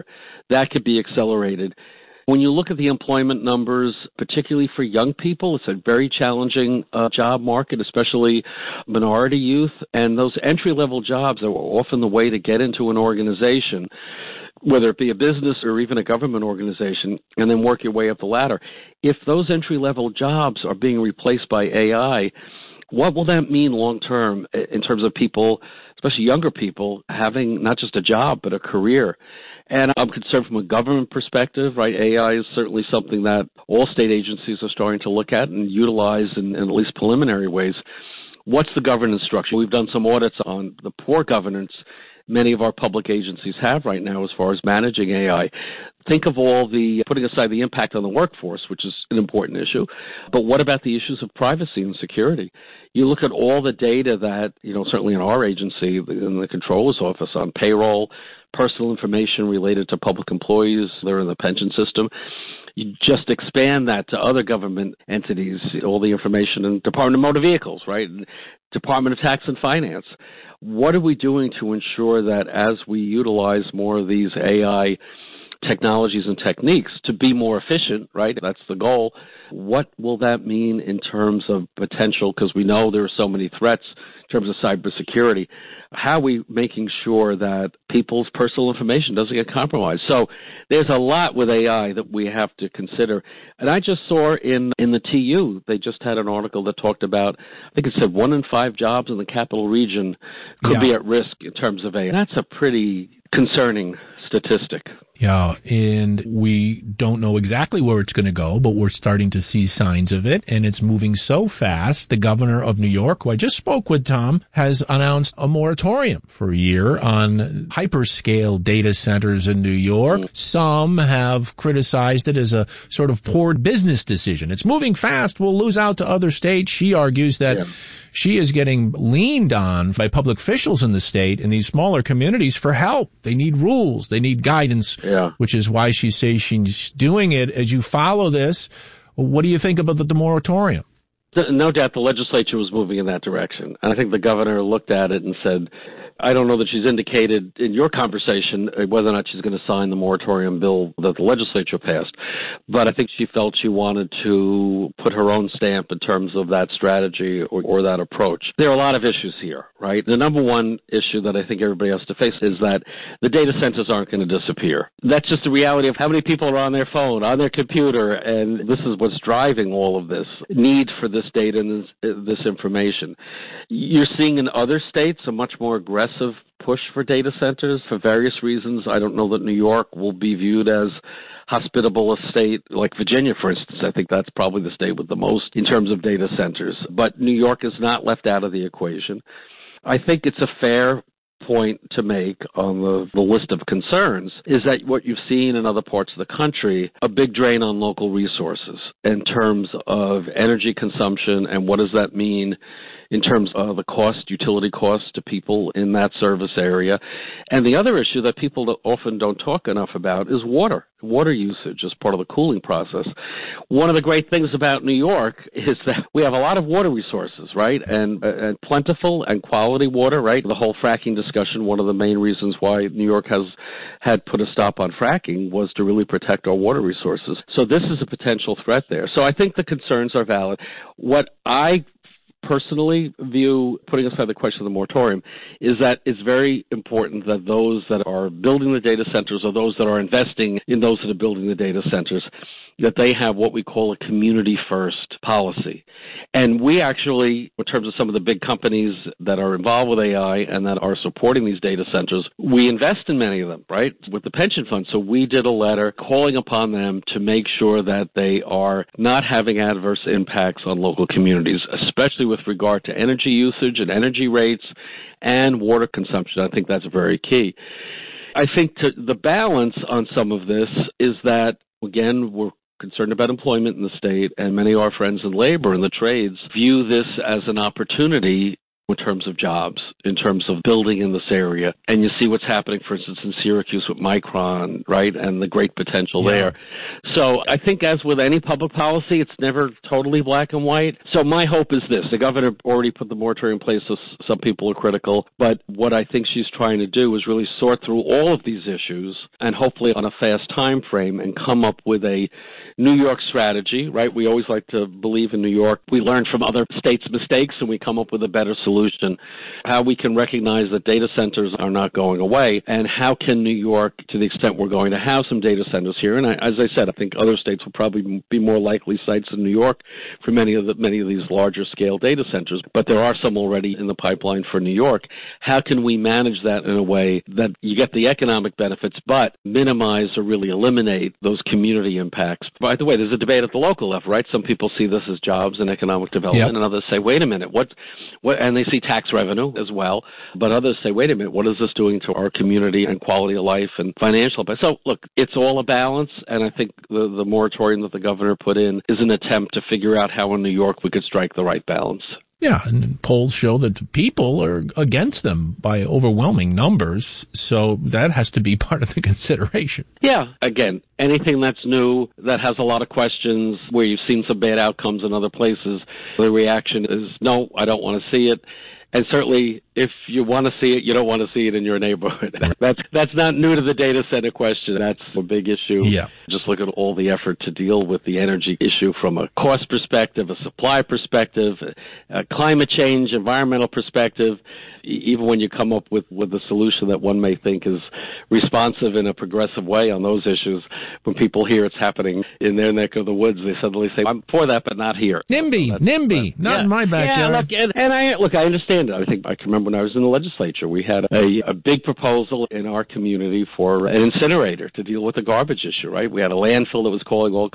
That could be accelerated. When you look at the employment numbers, particularly for young people, it's a very challenging job market, especially minority youth. And those entry-level jobs are often the way to get into an organization, whether it be a business or even a government organization, and then work your way up the ladder. If those entry-level jobs are being replaced by AI, what will that mean long-term in terms of people, especially younger people, having not just a job but a career? And I'm concerned from a government perspective, right? AI is certainly something that all state agencies are starting to look at and utilize in at least preliminary ways. What's the governance structure? We've done some audits on the poor governance many of our public agencies have right now as far as managing AI. Think of all the, putting aside the impact on the workforce, which is an important issue, but what about the issues of privacy and security? You look at all the data that, certainly in our agency, in the Comptroller's office, on payroll, personal information related to public employees that are in the pension system. You just expand that to other government entities, all the information in Department of Motor Vehicles, right? Department of Tax and Finance. What are we doing to ensure that as we utilize more of these AI technologies and techniques to be more efficient, right? That's the goal. What will that mean in terms of potential? Because we know there are so many threats in terms of cybersecurity. How are we making sure that people's personal information doesn't get compromised? So there's a lot with AI that we have to consider. And I just saw in the TU, they just had an article that talked about, I think it said 1 in 5 jobs in the capital region could be at risk in terms of AI. That's a pretty concerning statistic. Yeah, and we don't know exactly where it's going to go, but we're starting to see signs of it, and it's moving so fast. The governor of New York, who I just spoke with, Tom, has announced a moratorium for a year on hyperscale data centers in New York. Some have criticized it as a sort of poor business decision. It's moving fast. We'll lose out to other states. She argues that she is getting leaned on by public officials in the state in these smaller communities for help. They need rules. They need guidance. Which is why she says she's doing it. As you follow this, what do you think about the moratorium? No doubt the legislature was moving in that direction. And I think the governor looked at it and said, I don't know that she's indicated in your conversation whether or not she's going to sign the moratorium bill that the legislature passed. But I think she felt she wanted to put her own stamp in terms of that strategy or that approach. There are a lot of issues here, right? The number one issue that I think everybody has to face is that the data centers aren't going to disappear. That's just the reality of how many people are on their phone, on their computer, and this is what's driving all of this need for this data and this information. You're seeing in other states a much more aggressive push for data centers for various reasons. I don't know that New York will be viewed as hospitable a state like Virginia, for instance. I think that's probably the state with the most in terms of data centers. But New York is not left out of the equation. I think it's a fair point to make on the list of concerns is that what you've seen in other parts of the country, a big drain on local resources in terms of energy consumption, and what does that mean in terms of the utility costs to people in that service area. And the other issue that people often don't talk enough about is water usage as part of the cooling process. One of the great things about New York is that we have a lot of water resources, right? And plentiful and quality water, right? The whole fracking discussion, one of the main reasons why New York had put a stop on fracking was to really protect our water resources. So this is a potential threat there. So I think the concerns are valid. What I personally view, putting aside the question of the moratorium, is that it's very important that those that are building the data centers or those that are investing in those that are building the data centers, that they have what we call a community-first policy. And we actually, in terms of some of the big companies that are involved with AI and that are supporting these data centers, we invest in many of them, right, with the pension fund. So we did a letter calling upon them to make sure that they are not having adverse impacts on local communities, especially with regard to energy usage and energy rates and water consumption. I think that's very key. I think the balance on some of this is that, again, we're concerned about employment in the state, and many of our friends in labor and the trades view this as an opportunity in terms of jobs, in terms of building in this area. And you see what's happening, for instance, in Syracuse with Micron, right, and the great potential there. So I think as with any public policy, it's never totally black and white. So my hope is this. The governor already put the moratorium in place, so some people are critical. But what I think she's trying to do is really sort through all of these issues and hopefully on a fast time frame and come up with a New York strategy, right? We always like to believe in New York. We learn from other states' mistakes and we come up with a better solution. How we can recognize that data centers are not going away, and how can New York, to the extent we're going to have some data centers here, and as I said, I think other states will probably be more likely sites than New York for many of these larger scale data centers, but there are some already in the pipeline for New York. How can we manage that in a way that you get the economic benefits, but minimize or really eliminate those community impacts? By the way, there's a debate at the local level, right? Some people see this as jobs and economic development, and others say, wait a minute, what, and they see tax revenue as well, but others say, wait a minute, what is this doing to our community and quality of life and financial? So look, it's all a balance, and I think the moratorium that the governor put in is an attempt to figure out how in New York we could strike the right balance. Yeah, and polls show that people are against them by overwhelming numbers, so that has to be part of the consideration. Yeah, again, anything that's new, that has a lot of questions, where you've seen some bad outcomes in other places, the reaction is, no, I don't want to see it. And certainly, if you want to see it, you don't want to see it in your neighborhood. That's not new to the data center question. That's a big issue. Yeah. Just look at all the effort to deal with the energy issue from a cost perspective, a supply perspective, a climate change, environmental perspective. Even when you come up with a solution that one may think is responsive in a progressive way on those issues, when people hear it's happening in their neck of the woods, they suddenly say, I'm for that, but not here. NIMBY, not in my backyard. Yeah, look, I understand it. I think I can remember when I was in the legislature, we had a big proposal in our community for an incinerator to deal with the garbage issue, right? We had a landfill that was causing all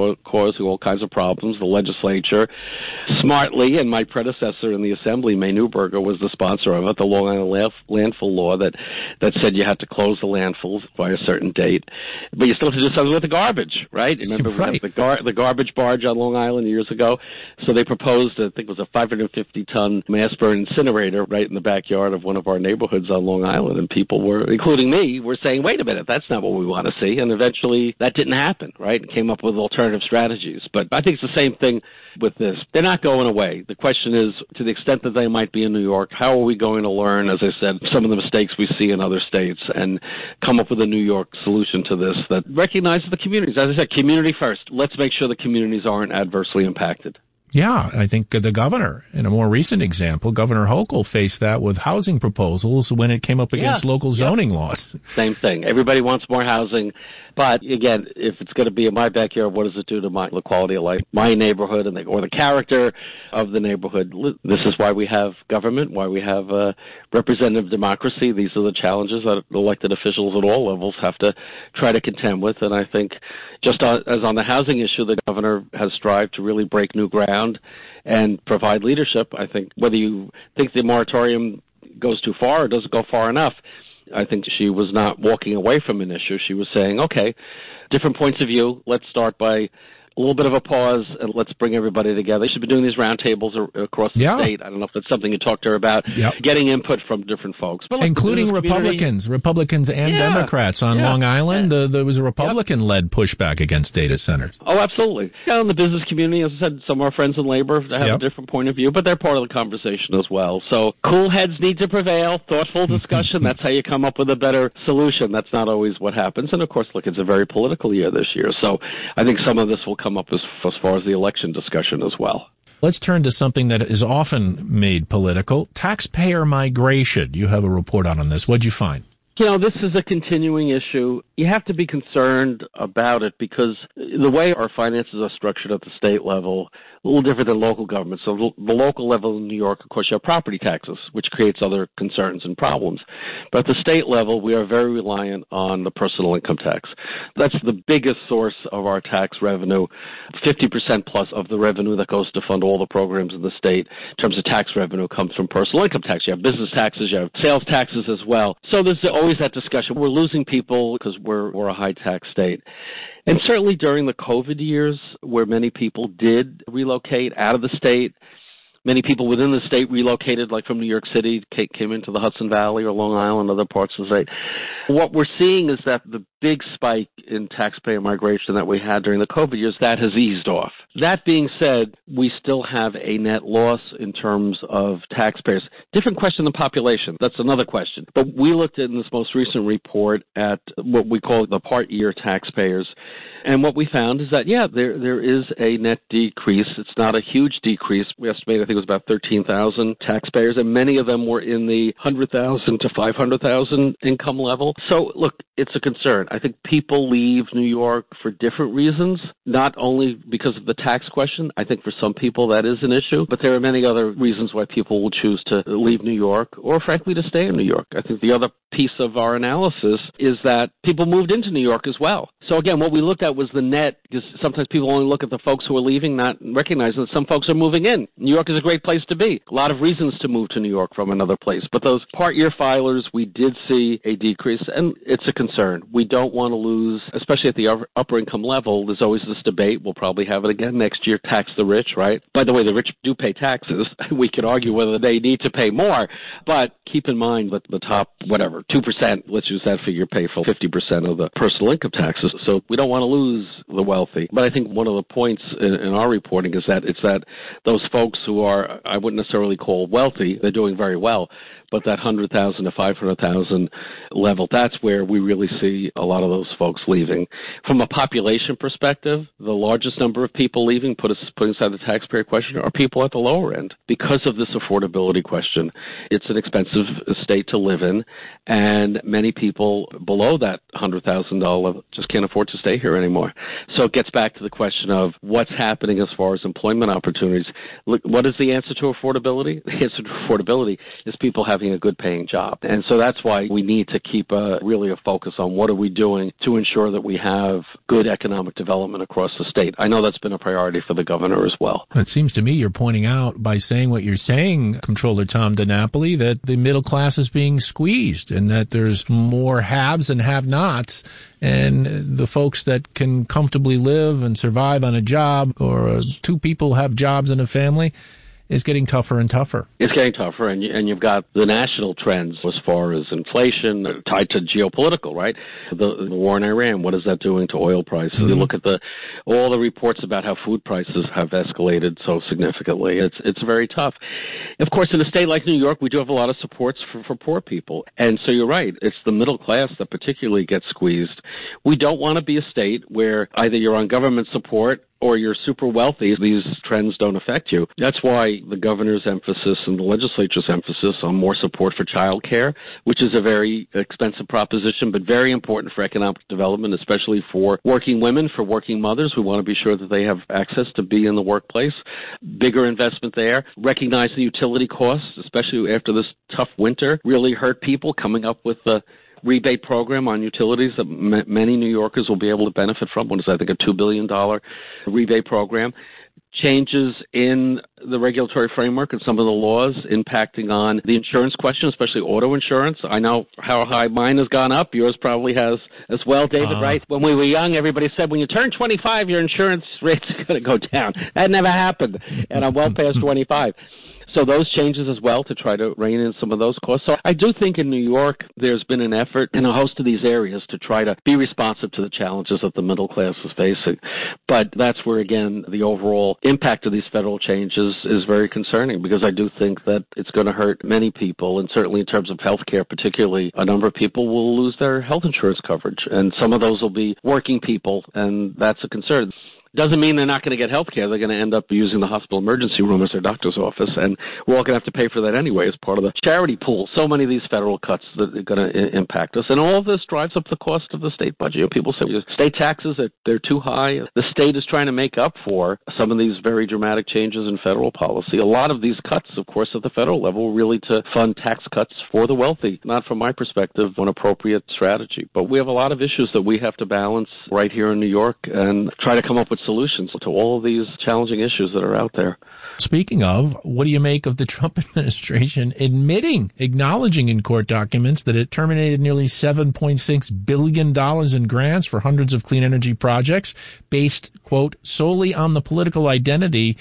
kinds of problems. The legislature, smartly, and my predecessor in the assembly, May Newberger, was the sponsor of it, the Long Island landfill law that said you had to close the landfills by a certain date. But you still have to do something with the garbage, right? Remember right. The garbage barge on Long Island years ago? So they proposed, I think it was a 550-ton mass burn incinerator right in the backyard of one of our neighborhoods on Long Island, and people were, including me, were saying, wait a minute, that's not what we want to see. And eventually that didn't happen, right? And came up with alternative strategies. But I think it's the same thing with this. They're not going away. The question is, to the extent that they might be in New York, how are we going to learn, as I said, some of the mistakes we see in other states and come up with a New York solution to this that recognizes the communities? As I said, community first. Let's make sure the communities aren't adversely impacted. Yeah, I think the governor, in a more recent example, Governor Hochul faced that with housing proposals when it came up against local zoning laws. Same thing. Everybody wants more housing. But again, if it's going to be in my backyard, what does it do to the quality of life, my neighborhood, or the character of the neighborhood? This is why we have government, why we have representative democracy. These are the challenges that elected officials at all levels have to try to contend with. And I think just as on the housing issue, the governor has strived to really break new ground and provide leadership. I think whether you think the moratorium goes too far or doesn't go far enough, I think she was not walking away from an issue. She was saying, okay, different points of view. Let's start by a little bit of a pause, and let's bring everybody together. She's been doing these roundtables across the state. I don't know if that's something you talked to her about, getting input from different folks. But including Republicans and Democrats on Long Island. There was a Republican-led pushback against data centers. Oh, absolutely. In the business community, as I said, some of our friends in labor have a different point of view, but they're part of the conversation as well. So cool heads need to prevail, thoughtful discussion. That's how you come up with a better solution. That's not always what happens. And, of course, look, it's a very political year this year. So I think some of this will come up as far as the election discussion as well. Let's turn to something that is often made political, taxpayer migration. You have a report on this. What'd you find? This is a continuing issue. You have to be concerned about it because the way our finances are structured at the state level, a little different than local government. So the local level in New York, of course, you have property taxes, which creates other concerns and problems. But at the state level, we are very reliant on the personal income tax. That's the biggest source of our tax revenue, 50% plus of the revenue that goes to fund all the programs in the state in terms of tax revenue comes from personal income tax. You have business taxes, you have sales taxes as well. So there's always that discussion. We're losing people because we're a high tax state. And certainly during the COVID years where many people did relocate out of the state, Many people within the state relocated, like from New York City, came into the Hudson Valley or Long Island, other parts of the state. What we're seeing is that the big spike in taxpayer migration that we had during the COVID years, that has eased off. That being said, we still have a net loss in terms of taxpayers. Different question than population. That's another question. But we looked at in this most recent report at what we call the part year taxpayers. And what we found is that, there is a net decrease. It's not a huge decrease. We estimate, I think it was about 13,000 taxpayers, and many of them were in the 100,000 to 500,000 income level. So, look, it's a concern. I think people leave New York for different reasons, not only because of the tax question. I think for some people that is an issue, but there are many other reasons why people will choose to leave New York or, frankly, to stay in New York. I think the other piece of our analysis is that people moved into New York as well. So, again, what we looked at was the net, because sometimes people only look at the folks who are leaving, not recognizing that some folks are moving in. New York is a great place to be. A lot of reasons to move to New York from another place. But those part-year filers, we did see a decrease, and it's a concern. We don't want to lose, especially at the upper income level. There's always this debate. We'll probably have it again next year, tax the rich, right? By the way, the rich do pay taxes. We could argue whether they need to pay more, but keep in mind that the top, 2%, let's use that figure, pay for 50% of the personal income taxes. So we don't want to lose the wealthy. But I think one of the points in our reporting is that it's that those folks who are, I wouldn't necessarily call wealthy, they're doing very well, but that 100,000 to 500,000 level, that's where we really see a lot of those folks leaving. From a population perspective, the largest number of people leaving, putting aside the taxpayer question, are people at the lower end. Because of this affordability question, it's an expensive state to live in, and many people below that $100,000 level just can't afford to stay here anymore. So it gets back to the question of what's happening as far as employment opportunities. Look, what is the answer to affordability? The answer to affordability is people having a good paying job. And so that's why we need to keep really a focus on what are we doing to ensure that we have good economic development across the state. I know that's been a priority for the governor as well. It seems to me you're pointing out by saying what you're saying, Comptroller Tom DiNapoli, that the middle class is being squeezed and that there's more haves and have-nots, and the folks that can comfortably live and survive on a job, or two people have jobs in a family, is getting tougher and tougher. It's getting tougher, and you've got the national trends as far as inflation tied to geopolitical, right? The war in Iran, what is that doing to oil prices? Mm-hmm. You look at all the reports about how food prices have escalated so significantly. It's very tough. Of course, in a state like New York, we do have a lot of supports for poor people, and so you're right. It's the middle class that particularly gets squeezed. We don't want to be a state where either you're on government support or you're super wealthy, these trends don't affect you. That's why the governor's emphasis and the legislature's emphasis on more support for child care, which is a very expensive proposition, but very important for economic development, especially for working women, for working mothers. We want to be sure that they have access to be in the workplace. Bigger investment there. Recognize the utility costs, especially after this tough winter, really hurt people. Coming up with the rebate program on utilities that many New Yorkers will be able to benefit from. What is, I think, a $2 billion rebate program. Changes in the regulatory framework and some of the laws impacting on the insurance question, especially auto insurance. I know how high mine has gone up. Yours probably has as well, David, right? When we were young, everybody said when you turn 25, your insurance rate's going to go down. That never happened, and I'm well past 25. So those changes as well to try to rein in some of those costs. So I do think in New York there's been an effort in a host of these areas to try to be responsive to the challenges that the middle class is facing. But that's where, again, the overall impact of these federal changes is very concerning, because I do think that it's going to hurt many people, and certainly in terms of health care particularly, a number of people will lose their health insurance coverage, and some of those will be working people, and that's a concern. Doesn't mean they're not going to get health care. They're going to end up using the hospital emergency room as their doctor's office, and we're all going to have to pay for that anyway as part of the charity pool. So many of these federal cuts that are going to impact us, and all of this drives up the cost of the state budget. You know, people say state taxes, they're too high. The state is trying to make up for some of these very dramatic changes in federal policy. A lot of these cuts, of course, at the federal level, really to fund tax cuts for the wealthy. Not from my perspective an appropriate strategy. But we have a lot of issues that we have to balance right here in New York and try to come up with solutions to all of these challenging issues that are out there. Speaking of, what do you make of the Trump administration acknowledging in court documents that it terminated nearly $7.6 billion in grants for hundreds of clean energy projects based, quote, solely on the political identity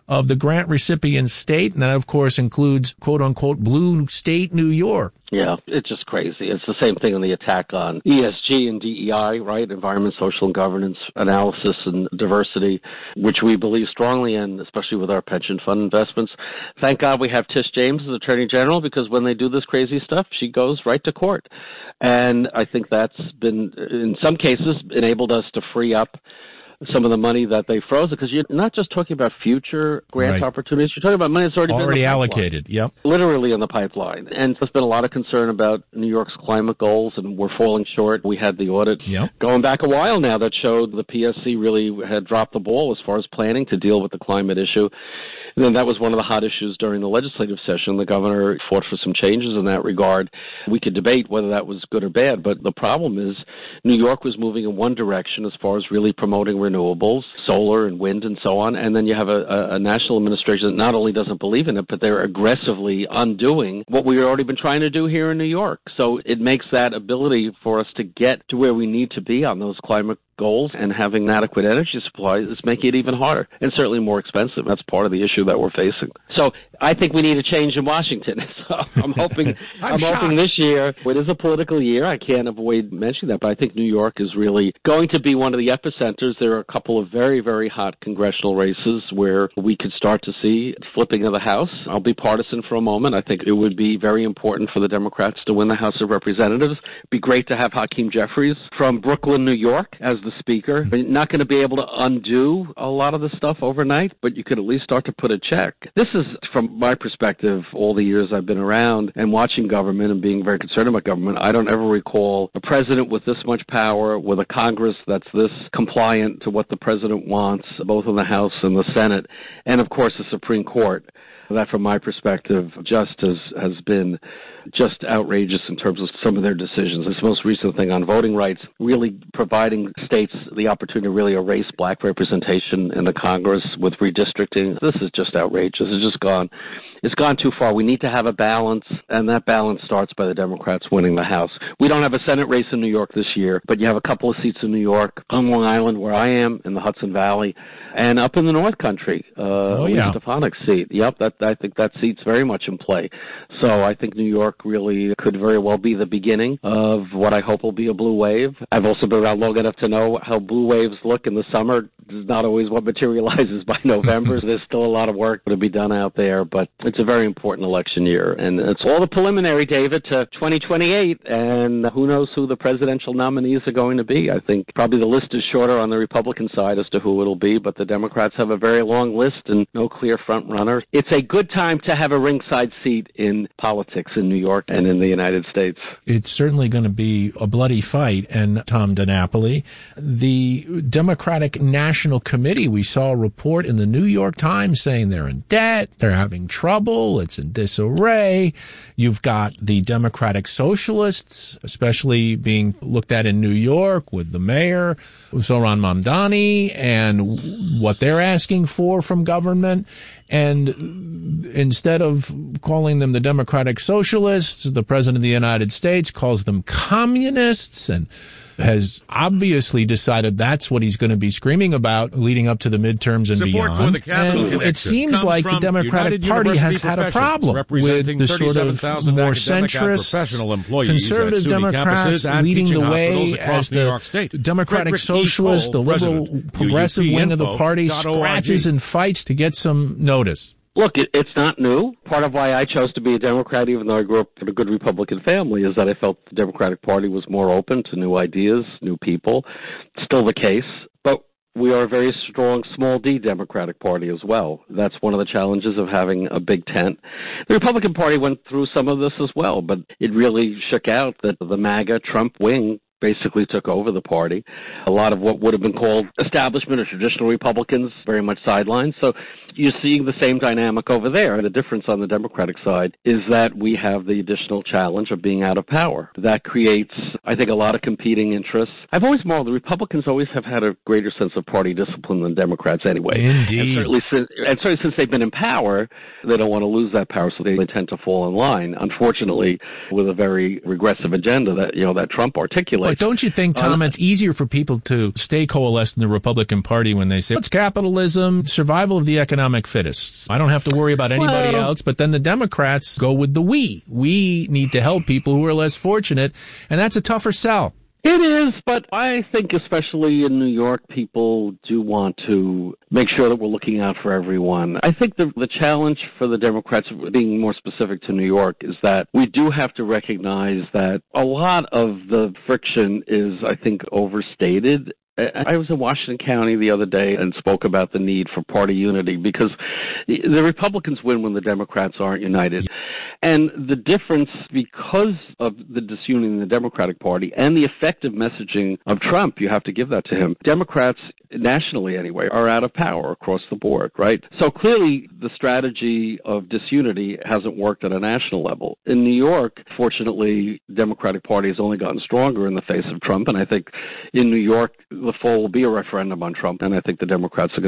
of the grant recipient state, and that, of course, includes, quote-unquote, blue state New York. Yeah, it's just crazy. It's the same thing on the attack on ESG and DEI, right? Environment, social, and governance analysis and diversity, which we believe strongly in, especially with our pension fund investments. Thank God we have Tish James as Attorney General, because when they do this crazy stuff, she goes right to court. And I think that's been, in some cases, enabled us to free up some of the money that they froze, because you're not just talking about future grant opportunities, you're talking about money that's already been in the allocated. Yep. Literally in the pipeline. And there's been a lot of concern about New York's climate goals, and we're falling short. We had the audit going back a while now that showed the PSC really had dropped the ball as far as planning to deal with the climate issue. And then that was one of the hot issues during the legislative session. The governor fought for some changes in that regard. We could debate whether that was good or bad, but the problem is New York was moving in one direction as far as really promoting renewables, solar and wind and so on, and then you have a national administration that not only doesn't believe in it, but they're aggressively undoing what we've already been trying to do here in New York. So it makes that ability for us to get to where we need to be on those climate goals and having adequate energy supplies is making it even harder and certainly more expensive. That's part of the issue that we're facing. So I think we need a change in Washington. So I'm hoping I'm hoping this year, it is a political year, I can't avoid mentioning that, but I think New York is really going to be one of the epicenters. There are a couple of very, very hot congressional races where we could start to see flipping of the House. I'll be partisan for a moment. I think it would be very important for the Democrats to win the House of Representatives. It'd be great to have Hakeem Jeffries from Brooklyn, New York, as the Speaker. You're not going to be able to undo a lot of the stuff overnight, but you could at least start to put a check. This is, from my perspective, all the years I've been around and watching government and being very concerned about government, I don't ever recall a president with this much power, with a Congress that's this compliant to what the president wants, both in the House and the Senate, and of course the Supreme Court. That, from my perspective, just has been just outrageous in terms of some of their decisions. This most recent thing on voting rights, really providing states the opportunity to really erase black representation in the Congress with redistricting. This is just outrageous. It's gone too far. We need to have a balance, and that balance starts by the Democrats winning the House. We don't have a Senate race in New York this year, but you have a couple of seats in New York, on Long Island, where I am, in the Hudson Valley, and up in the North Country, Stefanik's seat. Yep, I think that seat's very much in play. So I think New York really could very well be the beginning of what I hope will be a blue wave. I've also been around long enough to know how blue waves look in the summer. It's not always what materializes by November. There's still a lot of work to be done out there, but it's a very important election year. And it's all the preliminary, David, to 2028, and who knows who the presidential nominees are going to be. I think probably the list is shorter on the Republican side as to who it'll be, but the Democrats have a very long list and no clear front runner. It's a good time to have a ringside seat in politics in New York and in the United States. It's certainly going to be a bloody fight. And Tom DiNapoli, the Democratic National Committee, we saw a report in the New York Times saying they're in debt, they're having trouble, it's in disarray. You've got the Democratic Socialists, especially being looked at in New York with the mayor, Zohran Mamdani, and what they're asking for from government. And instead of calling them the Democratic Socialists, the President of the United States calls them communists and has obviously decided that's what he's going to be screaming about leading up to the midterms and Support beyond. For the Capital and it seems like the Democratic Party has had a problem with the sort of more centrist, conservative Democrats leading the way as the Democratic Socialists, the liberal progressive wing of the party scratches and fights to get some notice. Look, it's not new. Part of why I chose to be a Democrat, even though I grew up in a good Republican family, is that I felt the Democratic Party was more open to new ideas, new people. Still the case. But we are a very strong, small d Democratic Party as well. That's one of the challenges of having a big tent. The Republican Party went through some of this as well, but it really shook out that the MAGA Trump wing basically took over the party. A lot of what would have been called establishment or traditional Republicans very much sidelined. So you're seeing the same dynamic over there. The difference on the Democratic side is that we have the additional challenge of being out of power. That creates, I think, a lot of competing interests. I've always modeled the Republicans always have had a greater sense of party discipline than Democrats anyway. Indeed. And certainly since they've been in power, they don't want to lose that power, so they tend to fall in line, unfortunately, with a very regressive agenda that Trump articulates. But don't you think, Tom, it's easier for people to stay coalesced in the Republican Party when they say, it's capitalism, survival of the economic fittest. I don't have to worry about anybody else. But then the Democrats go with the we. We need to help people who are less fortunate, and that's a tougher sell. It is, but I think especially in New York, people do want to make sure that we're looking out for everyone. I think the challenge for the Democrats, being more specific to New York, is that we do have to recognize that a lot of the friction is, I think, overstated. I was in Washington County the other day and spoke about the need for party unity because the Republicans win when the Democrats aren't united. And the difference, because of the disunity in the Democratic Party and the effective messaging of Trump, you have to give that to him. Democrats, nationally anyway, are out of power across the board, right? So clearly the strategy of disunity hasn't worked at a national level. In New York, fortunately, the Democratic Party has only gotten stronger in the face of Trump, and I think in New York, the fall will be a referendum on Trump, and I think the Democrats are going